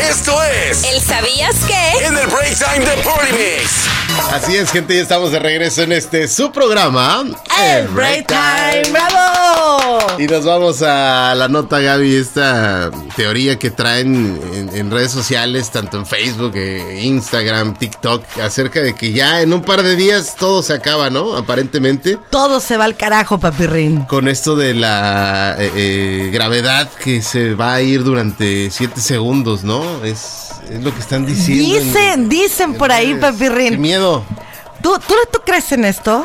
Esto es ¿El sabías qué? En el Break Time de Party Mix. Así es, gente, ya estamos de regreso en su programa, El Break Time. ¡Bravo! Y nos vamos a la nota, Gaby, esta teoría que traen en redes sociales, tanto en Facebook, Instagram, TikTok, acerca de que ya en un par de días todo se acaba, ¿no? Aparentemente. Todo se va al carajo, papirrín. Con esto de la gravedad que se va a ir durante 7 segundos, ¿no? Es lo que están diciendo. Dicen por ahí, papirrín. ¡Qué miedo! ¿Tú crees en esto?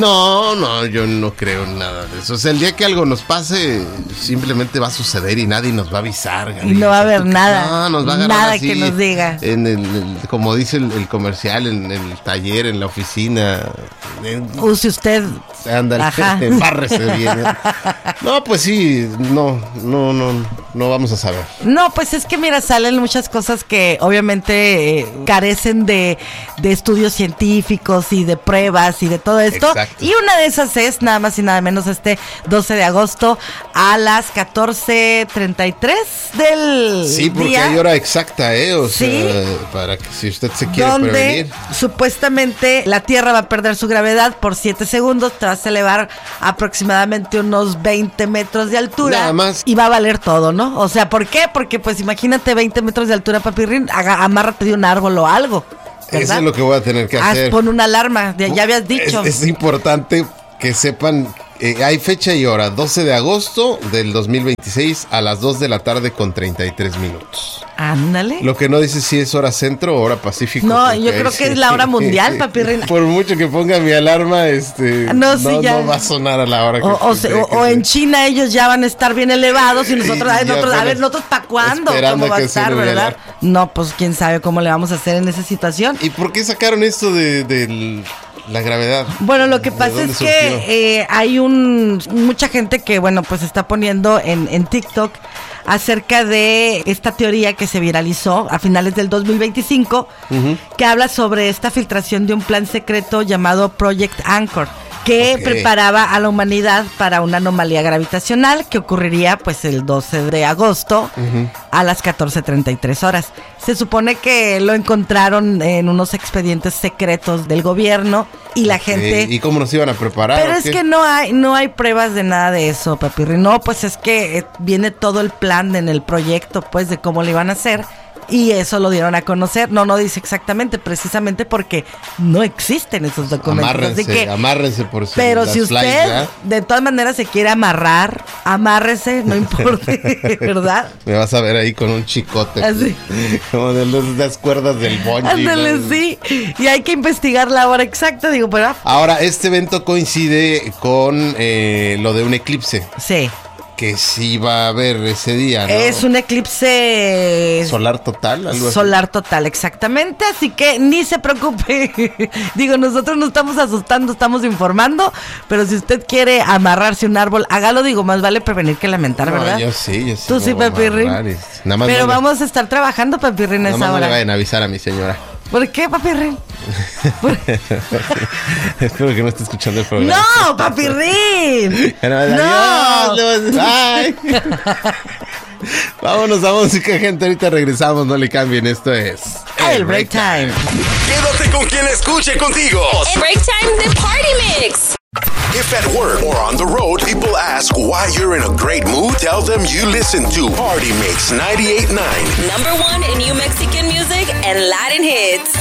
No, yo no creo en nada de eso. O sea, el día que algo nos pase, simplemente va a suceder y nadie nos va a avisar, Gaby. Y no va a haber nada. No, nos va a agarrar nada así, que nos diga. Como dice el comercial, en el taller, en la oficina. Use usted. Ándale, embárrese bien. No, pues sí, no vamos a saber. No, pues es que mira, salen muchas cosas que obviamente carecen de estudios científicos y de pruebas y de todo esto. Exacto. Y una de esas es nada más y nada menos 12 de agosto a las 14:33 del Sí, porque día, hay hora exacta, o Sí. sea, para que si usted se quiere donde prevenir. supuestamente la Tierra va a perder su gravedad por 7 segundos, tras elevar aproximadamente unos 20 metros de altura. Nada más. Y va a valer todo, ¿no? O sea, ¿por qué? Porque pues imagínate 20 metros de altura, papirrín, amárrate de un árbol o algo, ¿verdad? Eso es lo que voy a tener que hacer. Pon una alarma, ya habías dicho. Es importante que sepan, hay fecha y hora, 12 de agosto del 2026 a las 2 de la tarde con 33 minutos. Ándale. Lo que no dice si es hora centro o hora pacífico. No, yo creo que es la hora mundial, papirrín. Por mucho que ponga mi alarma, No, sí, ya. no va a sonar a la hora que O en China ellos ya van a estar bien elevados y nosotros, nosotros ¿para cuándo? esperando ¿Cómo va a que estar, suene verdad? el No, pues quién sabe cómo le vamos a hacer en esa situación. ¿Y por qué sacaron esto de la gravedad? Bueno, lo que ¿De pasa dónde es que hay mucha gente que, bueno, pues está poniendo en TikTok acerca de esta teoría que se viralizó a finales del 2025, que habla sobre esta filtración de un plan secreto llamado Project Anchor, que preparaba a la humanidad para una anomalía gravitacional que ocurriría pues el 12 de agosto a las 14:33 horas. Se supone que lo encontraron en unos expedientes secretos del gobierno y la gente... ¿Y cómo nos iban a preparar? Pero es que no hay pruebas de nada de eso, papirri. No, pues es que viene todo el plan en el proyecto, pues, de cómo lo iban a hacer. Y eso lo dieron a conocer. No dice exactamente, precisamente porque no existen esos documentos. Amárrense por si. Pero si usted de todas maneras se quiere amarrar, amárrese, no importa, ¿verdad? Me vas a ver ahí con un chicote. Así. Como de las cuerdas del bungee. Ándale, ¿no? sí. Y hay que investigar la hora exacta, digo, pero... Ahora, este evento coincide con lo de un eclipse. Sí. Que sí va a haber ese día, ¿no? Es un eclipse... ¿Solar total? ¿Algo así? Solar total, exactamente. Así que ni se preocupe. Digo, nosotros no estamos asustando, estamos informando. Pero si usted quiere amarrarse un árbol, hágalo. Digo, más vale prevenir que lamentar, ¿verdad? Yo sí. Tú sí, Papirrín. Pero vamos a estar trabajando, Papirrín, a esa hora. No le vayan a avisar a mi señora. ¿Por qué, Papirrín? Espero que no esté escuchando el programa. ¡No, Papirrín! ¡No! ¡Bye! Vámonos a música, gente. Ahorita regresamos, no le cambien. Esto es El Break Time. Quédate con quien escuche contigo. El Break Time de Party Mix. If at work or on the road, people ask why you're in a great mood, tell them you listen to Party Mix 98.9. #1 in New Mexican music and Latin hits.